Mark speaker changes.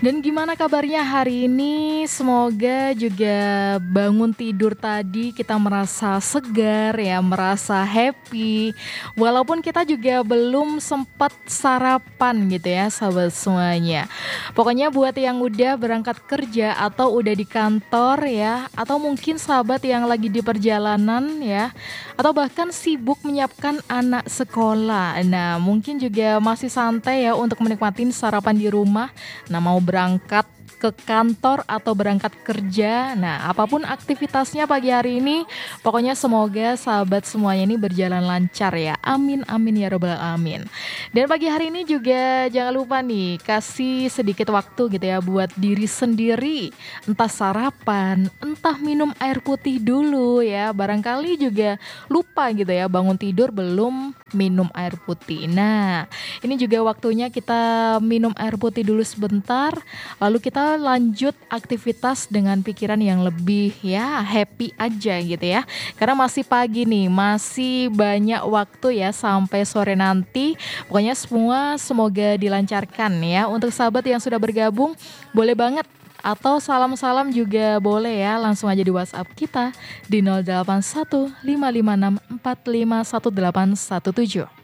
Speaker 1: Dan gimana kabarnya hari ini? Semoga juga bangun tidur tadi kita merasa segar ya, merasa happy. Walaupun kita juga belum sempat sarapan gitu ya, sahabat semuanya. Pokoknya buat yang udah berangkat kerja atau udah di kantor ya, atau mungkin sahabat yang lagi di perjalanan ya, atau bahkan sibuk menyiapkan anak sekolah. Nah, mungkin juga masih santai ya untuk menikmatin sarapan di rumah. Nah, mau berangkat ke kantor atau berangkat kerja. Nah, apapun aktivitasnya pagi hari ini, pokoknya semoga sahabat semuanya ini berjalan lancar ya. Amin amin ya robbal alamin. Dan pagi hari ini juga jangan lupa nih kasih sedikit waktu gitu ya buat diri sendiri. Entah sarapan, entah minum air putih dulu ya. Barangkali juga lupa gitu ya bangun tidur belum minum air putih. Nah, ini juga waktunya kita minum air putih dulu sebentar, lalu kita lanjut aktivitas dengan pikiran yang lebih ya happy aja gitu ya. Karena masih pagi nih, masih banyak waktu ya sampai sore nanti. Pokoknya semua semoga dilancarkan ya. Untuk sahabat yang sudah bergabung, boleh banget atau salam-salam juga boleh ya, langsung aja di WhatsApp kita di 081556451817.